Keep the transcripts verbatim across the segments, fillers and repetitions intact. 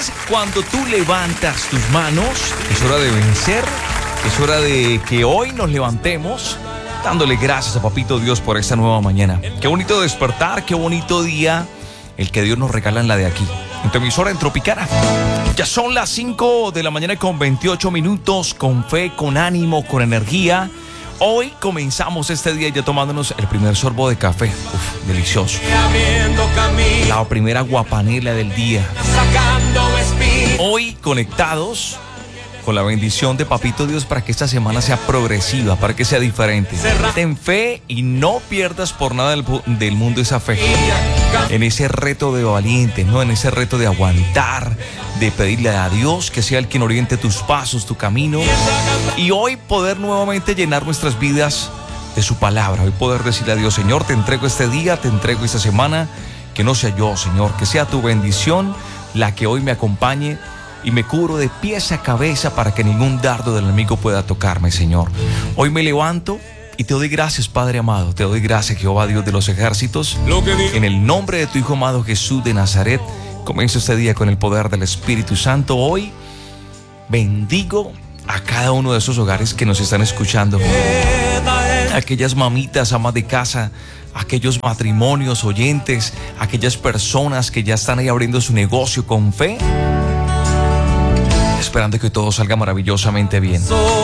sabes, cuando tú levantas tus manos, es hora de vencer, es hora de que hoy nos levantemos dándole gracias a Papito Dios por esta nueva mañana. Qué bonito despertar, qué bonito día el que Dios nos regala en la de aquí, en tu emisora en Tropicana. Ya son las cinco de la mañana con veintiocho minutos, con fe, con ánimo, con energía. Hoy comenzamos este día ya tomándonos el primer sorbo de café. Uf, delicioso. La primera guapanela del día. Hoy conectados con la bendición de Papito Dios para que esta semana sea progresiva, para que sea diferente. Ten fe y no pierdas por nada del, del mundo esa fe. En ese reto de valientes, ¿no? En ese reto de aguantar, de pedirle a Dios que sea el quien oriente tus pasos, tu camino. Y hoy poder nuevamente llenar nuestras vidas de su palabra. Hoy poder decirle a Dios: Señor, te entrego este día, te entrego esta semana. Que no sea yo, Señor, que sea tu bendición la que hoy me acompañe y me cubro de pies a cabeza para que ningún dardo del enemigo pueda tocarme, Señor. Hoy me levanto y te doy gracias, Padre amado. Te doy gracias, Jehová, Dios de los ejércitos. En el nombre de tu Hijo amado Jesús de Nazaret, comienzo este día con el poder del Espíritu Santo. Hoy bendigo a cada uno de esos hogares que nos están escuchando. Aquellas mamitas, amas de casa, aquellos matrimonios, oyentes, aquellas personas que ya están ahí abriendo su negocio con fe, esperando que todo salga maravillosamente bien.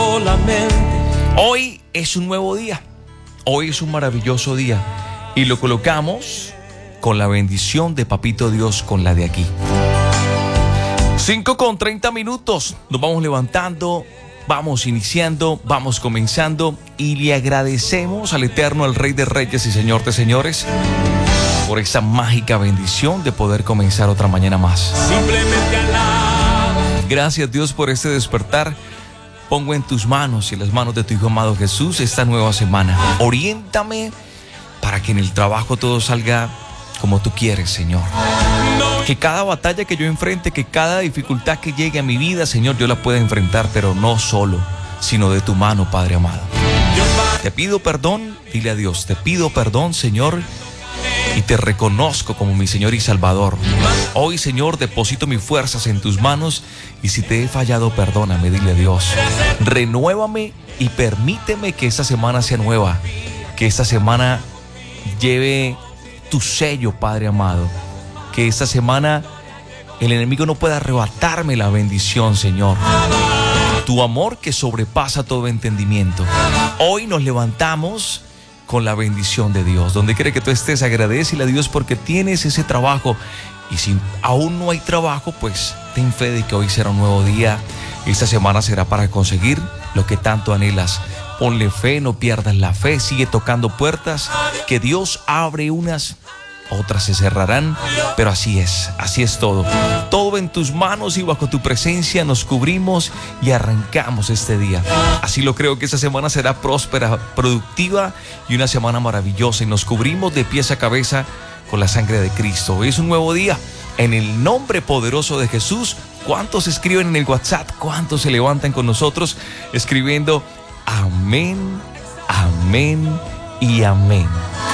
Hoy es un nuevo día, hoy es un maravilloso día y lo colocamos con la bendición de Papito Dios, con la de aquí. cinco con treinta minutos, nos vamos levantando, vamos iniciando, vamos comenzando y le agradecemos al Eterno, al Rey de Reyes y Señor de Señores, por esta mágica bendición de poder comenzar otra mañana más. Simplemente alaba. Gracias, Dios, por este despertar. Pongo en tus manos y en las manos de tu Hijo amado Jesús esta nueva semana. Oriéntame para que en el trabajo todo salga como tú quieres, Señor. Que cada batalla que yo enfrente, que cada dificultad que llegue a mi vida, Señor, yo la pueda enfrentar, pero no solo, sino de tu mano, Padre amado. Te pido perdón, dile a Dios, te pido perdón, Señor, y te reconozco como mi Señor y Salvador. Hoy, Señor, deposito mis fuerzas en tus manos y si te he fallado, perdóname, dile a Dios. Renuévame y permíteme que esta semana sea nueva, que esta semana lleve tu sello, Padre amado. Que esta semana el enemigo no pueda arrebatarme la bendición, Señor. Tu amor que sobrepasa todo entendimiento. Hoy nos levantamos con la bendición de Dios. Donde quiera que tú estés, agradécele a Dios porque tienes ese trabajo. Y si aún no hay trabajo, pues ten fe de que hoy será un nuevo día. Esta semana será para conseguir lo que tanto anhelas. Ponle fe, no pierdas la fe, sigue tocando puertas, que Dios abre unas, otras se cerrarán, pero así es, así es todo. Todo en tus manos y bajo tu presencia nos cubrimos y arrancamos este día. Así lo creo que esta semana será próspera, productiva y una semana maravillosa. Y nos cubrimos de pies a cabeza con la sangre de Cristo. Hoy es un nuevo día. En el nombre poderoso de Jesús. ¿Cuántos escriben en el WhatsApp? ¿Cuántos se levantan con nosotros escribiendo amén, amén y amén?